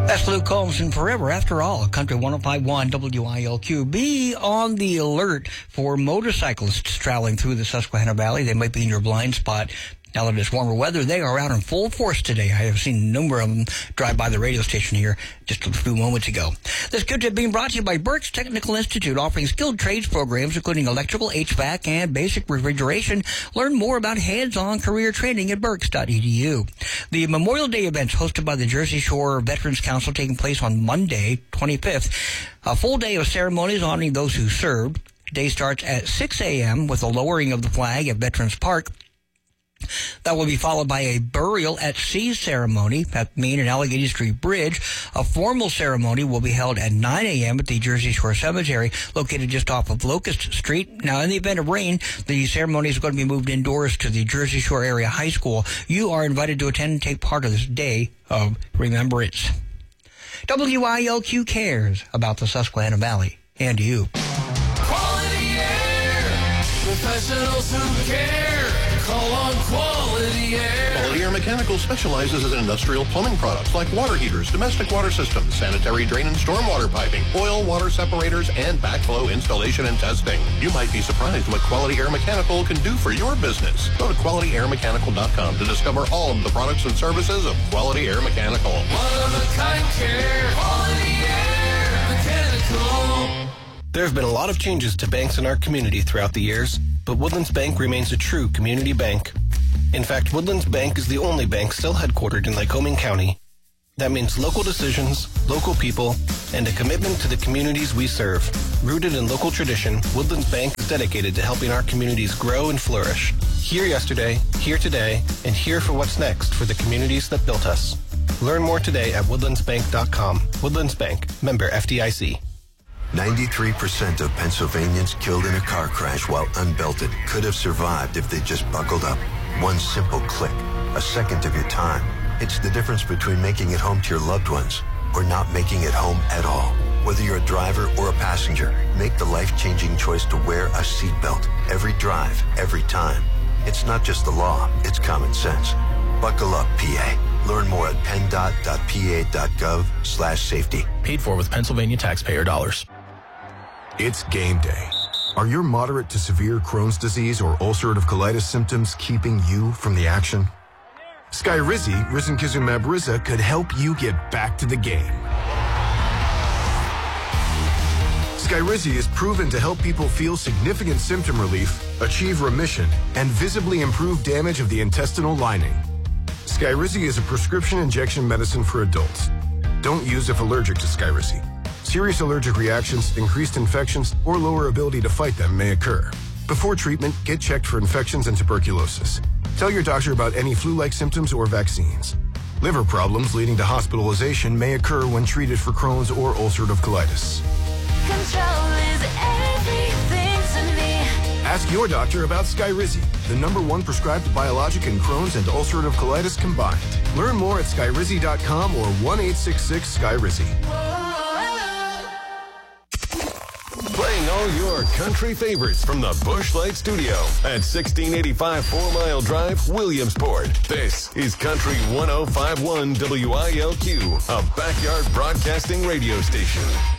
That's Luke Combs and Forever After All, Country 105.1 WILQ. Be on the alert for motorcyclists traveling through the Susquehanna Valley. They might be in your blind spot. Now that it's warmer weather, they are out in full force today. I have seen a number of them drive by the radio station here just a few moments ago. This good tip being brought to you by Burke's Technical Institute, offering skilled trades programs including electrical, HVAC, and basic refrigeration. Learn more about hands-on career training at burks.edu. The Memorial Day events hosted by the Jersey Shore Veterans Council taking place on Monday, 25th. A full day of ceremonies honoring those who served. Day starts at 6 a.m. with a lowering of the flag at Veterans Park. That will be followed by a burial at sea ceremony at Main and Allegheny Street Bridge. A formal ceremony will be held at 9 a.m. at the Jersey Shore Cemetery, located just off of Locust Street. Now, in the event of rain, the ceremony is going to be moved indoors to the Jersey Shore Area High School. You are invited to attend and take part of this day of remembrance. WILQ cares about the Susquehanna Valley and you. Quality Air, professionals who care. Call on Quality Air. Quality Air Mechanical specializes in industrial plumbing products like water heaters, domestic water systems, sanitary drain and stormwater piping, oil water separators, and backflow installation and testing. You might be surprised what Quality Air Mechanical can do for your business. Go to QualityAirMechanical.com to discover all of the products and services of Quality Air Mechanical. One-of-a-kind care. Quality Air Mechanical. There have been a lot of changes to banks in our community throughout the years, but Woodlands Bank remains a true community bank. In fact, Woodlands Bank is the only bank still headquartered in Lycoming County. That means local decisions, local people, and a commitment to the communities we serve. Rooted in local tradition, Woodlands Bank is dedicated to helping our communities grow and flourish. Here yesterday, here today, and here for what's next for the communities that built us. Learn more today at woodlandsbank.com. Woodlands Bank, member FDIC. 93% of Pennsylvanians killed in a car crash while unbelted could have survived if they just buckled up. One simple click, a second of your time. It's the difference between making it home to your loved ones or not making it home at all. Whether you're a driver or a passenger, make the life-changing choice to wear a seatbelt every drive, every time. It's not just the law, it's common sense. Buckle up, PA. Learn more at PennDOT.pa.gov/safety. Paid for with Pennsylvania taxpayer dollars. It's game day. Are your moderate to severe Crohn's disease or ulcerative colitis symptoms keeping you from the action? Skyrizi, risankizumab Riza, could help you get back to the game. Skyrizi is proven to help people feel significant symptom relief, achieve remission, and visibly improve damage of the intestinal lining. Skyrizi is a prescription injection medicine for adults. Don't use if allergic to Skyrizi. Serious allergic reactions, increased infections, or lower ability to fight them may occur. Before treatment, get checked for infections and tuberculosis. Tell your doctor about any flu-like symptoms or vaccines. Liver problems leading to hospitalization may occur when treated for Crohn's or ulcerative colitis. Control is everything to me. Ask your doctor about Skyrizi, the #1 prescribed biologic in Crohn's and ulcerative colitis combined. Learn more at skyrizi.com or 1-866-SKYRIZI. Playing all your country favorites from the Busch Light Studio at 1685 4 Mile Drive, Williamsport. This is Country 105.1 WILQ, a backyard broadcasting radio station.